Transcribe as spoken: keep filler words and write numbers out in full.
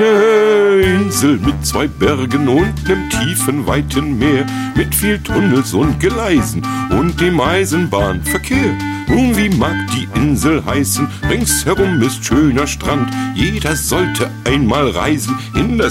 eine Insel mit zwei Bergen und nem tiefen, weiten Meer, mit viel Tunnels und Gleisen und dem Eisenbahnverkehr. Nun, wie mag die Insel heißen? Ringsherum ist schöner Strand. Jeder sollte einmal reisen in das